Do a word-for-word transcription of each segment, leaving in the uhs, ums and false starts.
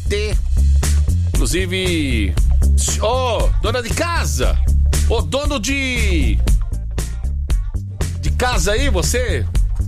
ter. Inclusive, ô, oh, dona de casa, ô, oh, dono de... de casa aí, você?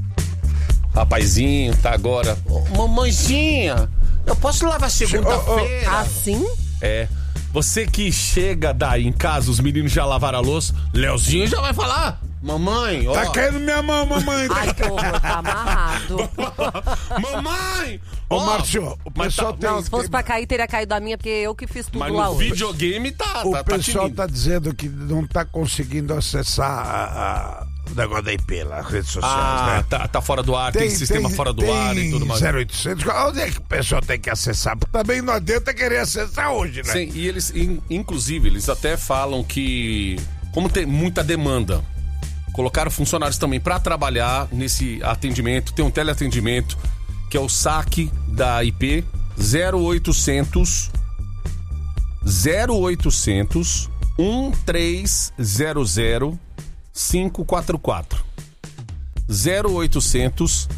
Rapazinho, tá agora. Oh, mamãezinha, eu posso lavar segunda-feira? Assim? É. Você que chega daí em casa, os meninos já lavaram a louça, Leozinho já vai falar. Mamãe, ó. Tá caindo minha mão, mamãe. Ai, que horror, tá amarrado. Mamãe! Ô, ó, Márcio, o pessoal tá, tem... Não, se fosse tem... pra cair, teria caído a minha, porque eu que fiz tudo Mas lá no hoje. videogame tá... O tá, pessoal tá, tá dizendo que não tá conseguindo acessar a, a, o negócio da I P lá, as redes sociais, Ah, né? tá, tá fora do ar, tem, tem sistema fora do tem ar e tudo mais. zero oitocentos, onde é que o pessoal tem que acessar? Porque também não adianta querer acessar hoje, né? Sim, e eles, in, inclusive, eles até falam que, como tem muita demanda, colocaram funcionários também para trabalhar nesse atendimento. Tem um teleatendimento, que é o saque da I P zero oitocentos zero oitocentos um três zero zero cinco quatro quatro zero oitocentos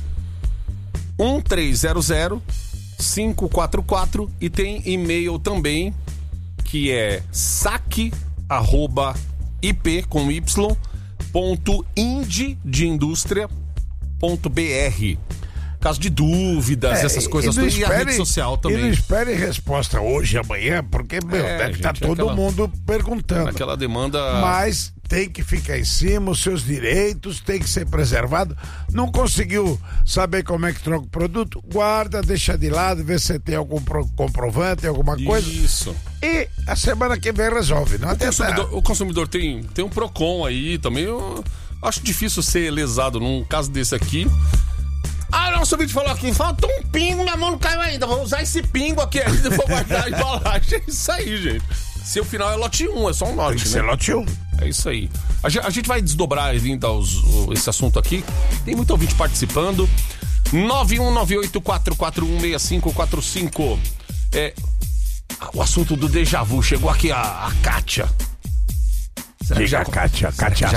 um três zero zero cinco quatro quatro e tem e-mail também que é saque arroba ip com y ponto ind de indústria ponto br. Caso de dúvidas, É, essas coisas e não todas, e a espere- rede social E não também. espere resposta hoje, amanhã, porque, meu, É, deve estar gente, todo aquela- mundo perguntando. Aquela demanda. Mas tem que ficar em cima, os seus direitos tem que ser preservado. Não conseguiu saber como é que troca o produto? Guarda, deixa de lado, vê se tem algum pro- comprovante, alguma coisa. Isso. E a semana que vem resolve. Não O adianta. consumidor, o consumidor tem, tem um PROCON aí também. Eu acho difícil ser lesado num caso desse aqui. Ah, nosso vídeo falou aqui, falta um pingo, minha mão não caiu ainda. Vou usar esse pingo aqui ainda e vou guardar a embalagem. É isso aí, gente. Seu final é lote um, é só um lote, Tem que né? ser lote um. É isso aí. A gente, a gente vai desdobrar ainda os, o- esse assunto aqui. Tem muito ouvinte participando. nove um nove oito quatro quatro um seis cinco quatro cinco. É, o assunto do déjà vu. Chegou aqui a, a Kátia. Será que Diga, já- Kátia, será que Kátia já